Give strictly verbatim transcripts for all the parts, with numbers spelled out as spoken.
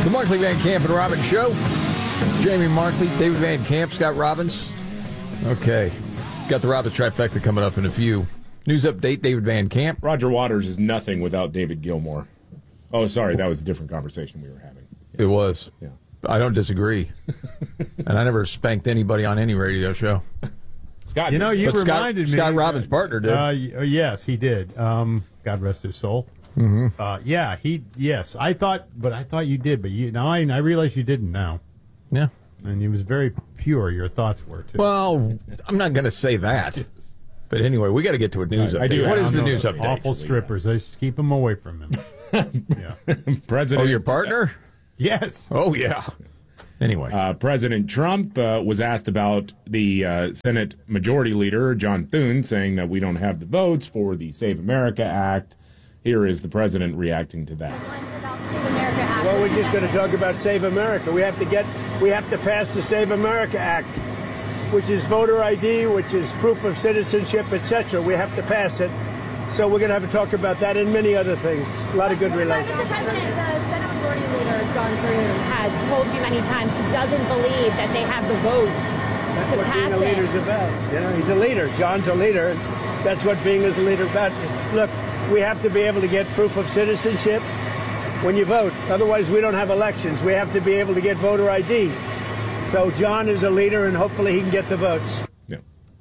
The Markley, Van Camp, and Robbins Show. Jamie Markley, David Van Camp, Scott Robbins. Okay. Got the Robbins trifecta coming up in a few. News update, David Van Camp. Roger Waters is nothing without David Gilmour. Oh, sorry, that was a different conversation we were having. It was. Yeah. I don't disagree. And I never spanked anybody on any radio show. Scott, you know, you but reminded Scott, me. Scott Robbins' partner did. Uh, yes, he did. Um, God rest his soul. Mm-hmm. Uh, yeah, he. Yes, I thought, but I thought you did. But you now, I, I realize you didn't now. Yeah. And he was very pure. Your thoughts were too. Well, I'm not going to say that. But anyway, we got to get to a news I, update. I do what is the know news that. update? Awful strippers. I just keep them away from him. Yeah. President. Oh, your partner? Yes. Oh, yeah. Anyway. Uh, President Trump uh, was asked about the uh, Senate Majority Leader, John Thune, saying that we don't have the votes for the Save America Act. Here is the president reacting to that. Well, we're just going to talk about Save America. We have to get, we have to pass the Save America Act, which is voter I D, which is proof of citizenship, et cetera. We have to pass it. So we're going to have to talk about that and many other things. A lot of good relations. Mister President, the Senate Majority Leader, John Thune, has told you many times he doesn't believe that they have the votes That's to what pass being a it. leader's about. You know, he's a leader. John's a leader. That's what being as a leader about. Look, we have to be able to get proof of citizenship when you vote. Otherwise, we don't have elections. We have to be able to get voter I D. So John is a leader, and hopefully he can get the votes. Yeah.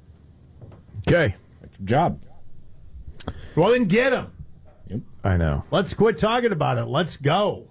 Okay. That's your job. Well, then get him. Yep. I know. Let's quit talking about it. Let's go.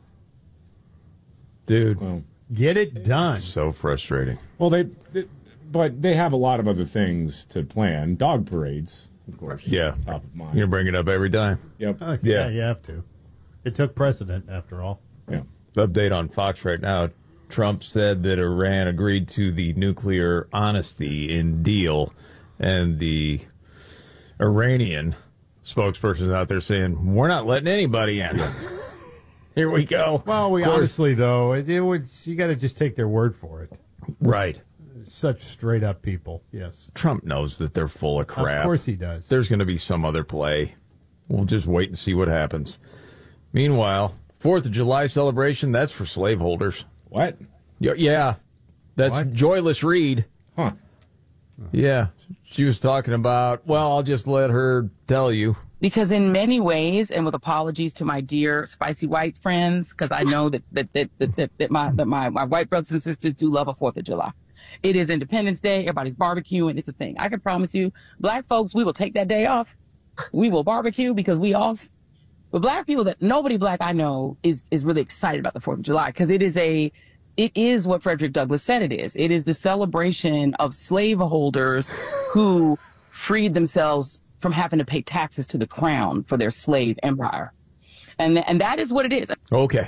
Dude. Well, Get it done. So frustrating. well, they, they, but they have a lot of other things to plan. Dog parades, of course. Yeah. Top of mind. You're going to bring it up every time. Yep. Uh, Yeah. yeah, you have to. It took precedent, after all. Yeah. Update on Fox right now. Trump said that Iran agreed to the nuclear honesty in deal, and the Iranian spokesperson's out there saying, we're not letting anybody in. Here we go. Well, we Of course. honestly, though, it, it would, you got to just take their word for it. Right. Such straight up people. Yes. Trump knows that they're full of crap. Of course he does. There's going to be some other play. We'll just wait and see what happens. Meanwhile, fourth of July celebration, that's for slaveholders. What? Y- Yeah. That's What? Joyless Reed. Huh. Yeah. She was talking about, well, I'll just let her tell you. Because in many ways, and with apologies to my dear spicy white friends, because I know that that that that, that, that my that my, my white brothers and sisters do love a Fourth of July. It is Independence Day. Everybody's barbecuing. It's a thing. I can promise you, black folks, we will take that day off. We will barbecue because we off. But black people, that nobody black I know is is really excited about the Fourth of July because it is a it is what Frederick Douglass said it is. It is the celebration of slaveholders who freed themselves from having to pay taxes to the crown for their slave empire. And and that is what it is. Okay.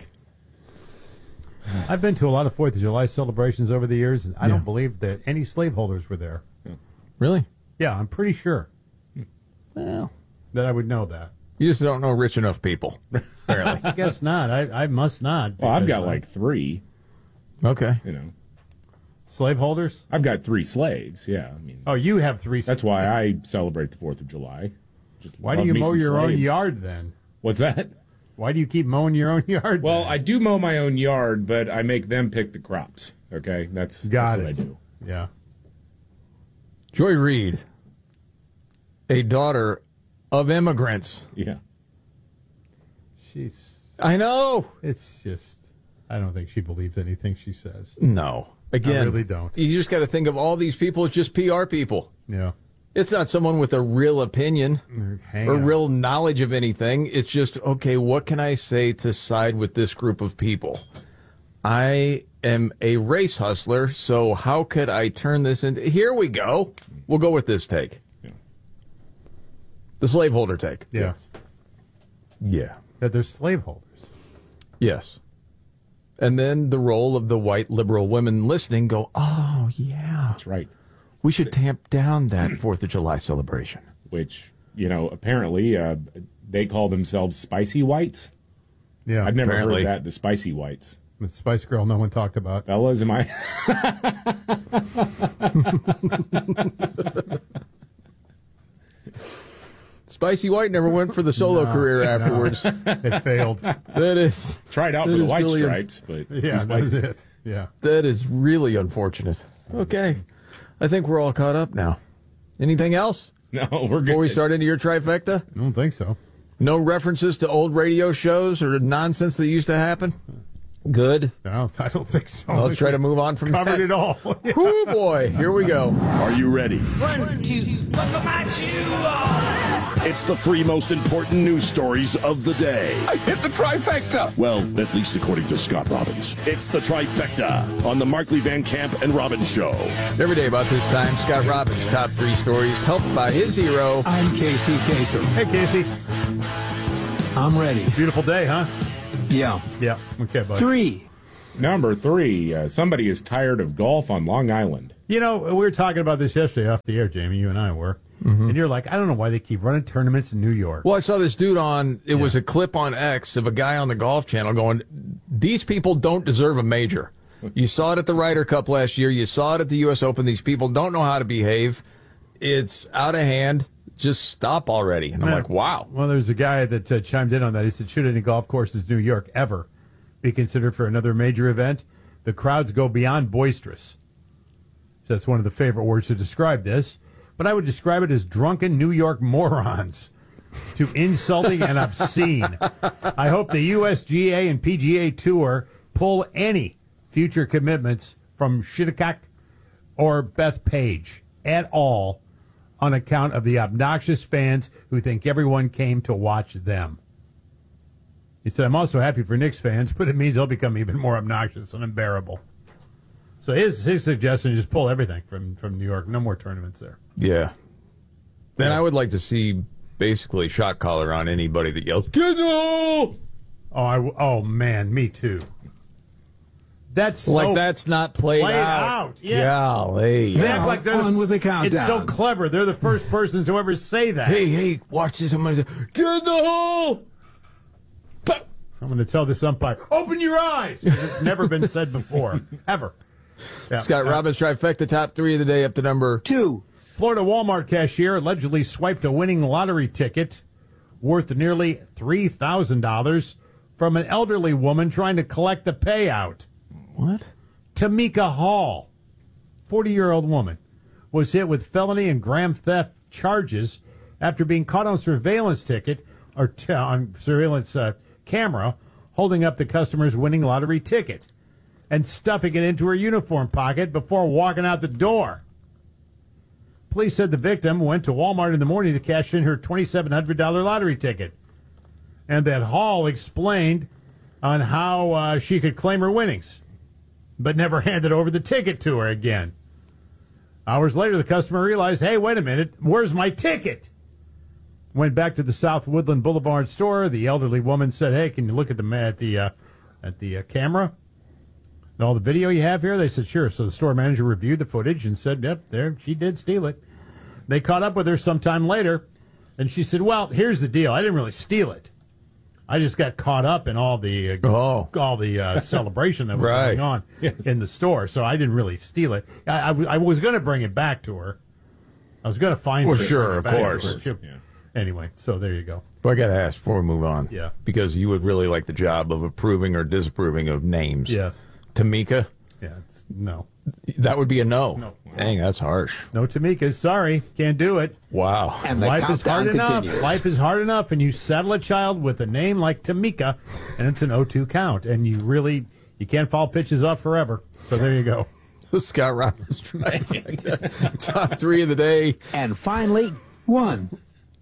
I've been to a lot of Fourth of July celebrations over the years, and I Yeah. don't believe that any slaveholders were there. Really? Yeah, I'm pretty sure Well, that I would know that. you just don't know rich enough people. Apparently. I guess not. I, I must not. Well, I've because, got uh, like three, Okay. you know. slaveholders. I've got three slaves, yeah. I mean, Oh, you have three. that's why I celebrate the fourth of July. Just Why do love you me mow some your own slaves. yard then? What's that? Why do you keep mowing your own yard? Well, then? I do mow my own yard, but I make them pick the crops. Okay, that's, got that's it. what I do. Yeah. Joy Reid, a daughter of immigrants. Yeah. She's. I know. It's just. I don't think she believes anything she says. No. Again, I really don't. You just got to think of all these people as just P R people. Yeah. It's not someone with a real opinion Hang or on. real knowledge of anything. It's just, okay, what can I say to side with this group of people? I am a race hustler, so how could I turn this into... Here we go. We'll go with this take. Yeah. The slaveholder take. Yeah. Yeah. That they're slaveholders. Yes. And then the role of the white liberal women listening go, oh, yeah. That's right. We should tamp down that fourth of July celebration. Which, you know, apparently uh, they call themselves spicy whites. Yeah. I've never apparently. heard that, the spicy whites. The Spice Girl no one talked about. Fellas, am I... Spicy White never went for the solo No, career no. afterwards. It failed. That is Tried out that for the is White really un- Stripes, but Yeah, too that was spicy. it. Yeah. that is really unfortunate. Okay, I think we're all caught up now. Anything else No, we're good. before we start into your trifecta? I don't think so. No references to old radio shows or nonsense that used to happen? Good. No, I don't think so. Well, let's try to move on from Covered that. it all. Whoo, boy. Here we go. Are you ready? One, two, buckle my shoe on. It's the three most important news stories of the day. I hit the trifecta. Well, at least according to Scott Robbins. It's the trifecta on the Markley Van Camp and Robbins Show. Every day about this time, Scott Robbins' top three stories, helped by his hero. I'm Casey Kasem. Hey, Casey. I'm ready. Beautiful day, huh? Yeah. Yeah. Okay, buddy. Three. Number three, uh, somebody is tired of golf on Long Island. You know, we were talking about this yesterday off the air, Jamie. You and I were. And you're like, I don't know why they keep running tournaments in New York. Well, I saw this dude on, it was a clip on X of a guy on the Golf Channel going, these people don't deserve a major. You saw it at the Ryder Cup last year. You saw it at the U S Open. These people don't know how to behave. It's out of hand. Just stop already. And I'm Yeah. like, wow. Well, there's a guy that uh, chimed in on that. He said, should any golf courses in New York ever be considered for another major event? The crowds go beyond boisterous. So that's one of the favorite words to describe this. But I would describe it as drunken New York morons. To insulting and obscene. I hope the U S G A and P G A Tour pull any future commitments from Shinnecock or Beth Page at all on account of the obnoxious fans who think everyone came to watch them. He said, I'm also happy for Knicks fans, but it means they'll become even more obnoxious and unbearable. So his his suggestion is just pull everything from, from New York. No more tournaments there. Yeah. Then I would like to see basically shot collar on anybody that yells, Kiddo! Oh, I, oh man, me too. That's so, Like that's not played, played out. out, yeah. Golly. They act like they're on the, with the countdown. It's so clever. They're the first persons to ever say that. Hey, hey, watch this. I'm going to say, get in the hole! I'm going to tell this umpire, open your eyes. 'Cause it's never been said before, ever. Yeah. Scott Uh, Robbins trifecta top three of the day up to number Two. Florida Walmart cashier allegedly swiped a winning lottery ticket worth nearly three thousand dollars from an elderly woman trying to collect the payout. What? Tamika Hall, forty-year-old woman, was hit with felony and grand theft charges after being caught on surveillance ticket or t- on surveillance uh, camera holding up the customer's winning lottery ticket and stuffing it into her uniform pocket before walking out the door. Police said the victim went to Walmart in the morning to cash in her twenty-seven hundred dollars lottery ticket, and that Hall explained on how uh, she could claim her winnings, but never handed over the ticket to her again. Hours later, the customer realized, hey, wait a minute, where's my ticket? Went back to the South Woodland Boulevard store. The elderly woman said, hey, can you look at the at the, uh, at the uh, camera? And all the video you have here? They said, sure. So the store manager reviewed the footage and said, yep, there, she did steal it. They caught up with her sometime later, and she said, well, here's the deal. I didn't really steal it. I just got caught up in all the uh, Oh. all the uh, celebration that was Right. going on Yes. in the store, so I didn't really steal it. I, I, w- I was going to bring it back to her. I was going to find Well, her. and sure, bring it of back to course. her. She- Yeah. Anyway, so there you go. Well, I got to ask before we move on. Yeah. Because you would really like the job of approving or disapproving of names. Yes. Tamika, Yeah. It's, no. that would be a no. No. Dang, that's harsh. No Tamikas. Sorry. Can't do it. Wow. And the Life is hard countdown enough. continues. Life is hard enough, and you saddle a child with a name like Tamika, and it's an oh two count, and you really you can't foul pitches off forever. So there you go. Scott Robbins trifecta. Top three of the day. And finally, one.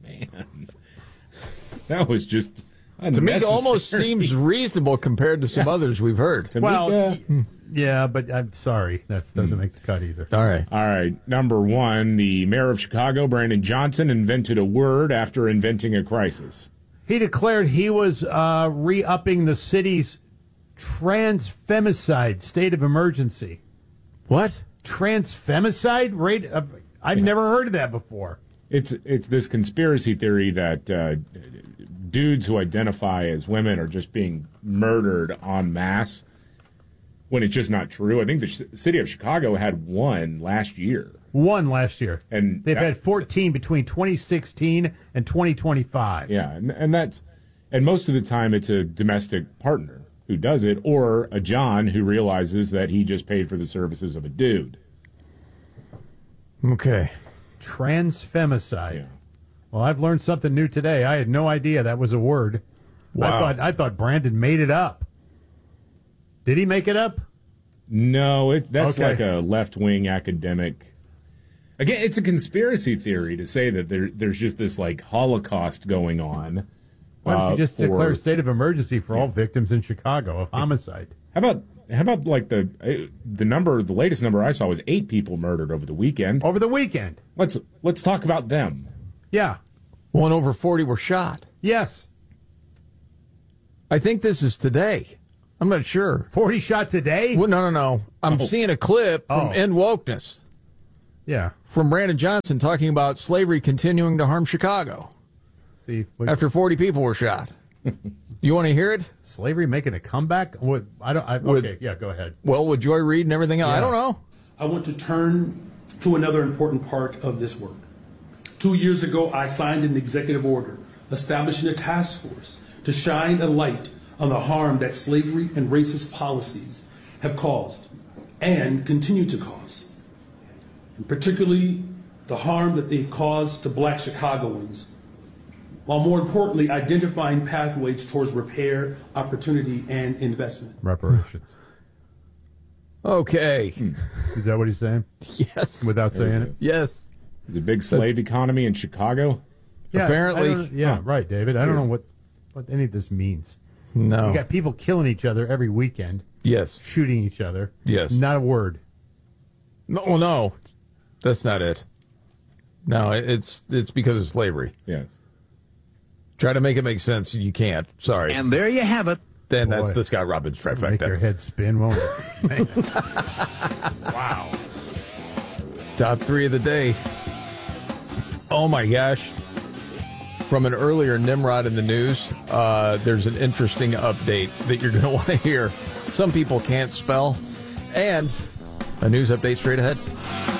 That was just Tamika unnecessary. almost seems reasonable compared to some others we've heard. Tamika. Well, y- yeah, but I'm sorry. That doesn't make the cut either. All right. All right, number one, the mayor of Chicago, Brandon Johnson, invented a word after inventing a crisis. He declared he was uh, re-upping the city's transfemicide state of emergency. What? Transfemicide rate? Of, I've never heard of that before. It's it's this conspiracy theory that uh, dudes who identify as women are just being murdered en masse, when it's just not true. I think the sh- city of Chicago had one last year. One last year. And they've that- had fourteen between twenty sixteen and twenty twenty-five. Yeah, and, and that's and most of the time it's a domestic partner who does it, or a John who realizes that he just paid for the services of a dude. Okay. Transfemicide. Yeah. Well, I've learned something new today. I had no idea that was a word. Wow. I thought I thought Brandon made it up. Did he make it up? No, it, that's Okay. like a left-wing academic. Again, it's a conspiracy theory to say that there, there's just this like Holocaust going on. Why don't uh, you just for- declare a state of emergency for all victims in Chicago of homicide? How about how about like the uh, the number? The latest number I saw was eight people murdered over the weekend. Over the weekend. Let's let's talk about them. Yeah. One over forty were shot. Yes. I think this is today. I'm not sure. forty shot today? Well, no, no, no. I'm Oh. seeing a clip from Oh. End Wokeness Yeah. from Brandon Johnson talking about slavery continuing to harm Chicago See, what- after forty people were shot. You want to hear it? slavery making a comeback? What? I don't. I, Would- okay. Yeah. Go ahead. Well, with Joy Reid and everything else. I Yeah. don't know. I want to turn to another important part of this work. Two years ago, I signed an executive order establishing a task force to shine a light on the harm that slavery and racist policies have caused and continue to cause, and particularly the harm that they cause to black Chicagoans, while more importantly identifying pathways towards repair, opportunity, and investment. Reparations. Okay. Is that what he's saying? Yes. Without saying There's it? Yes. There's a big slave economy in Chicago. Yeah, Apparently. I don't- yeah, right, David. I don't know what, what any of this means. No. You got people killing each other every weekend, Yes. shooting each other. Yes. Not a word. No, well, no. That's not it. No, it- it's it's because of slavery. Yes. Try to make it make sense. You can't. Sorry. And there you have it. then Boy. that's the Scott Robbins Make your trifecta. head spin, won't it? Man. Wow. Top three of the day. Oh my gosh. From an earlier Nimrod in the news, uh, there's an interesting update that you're going to want to hear. Some people can't spell. And a news update straight ahead.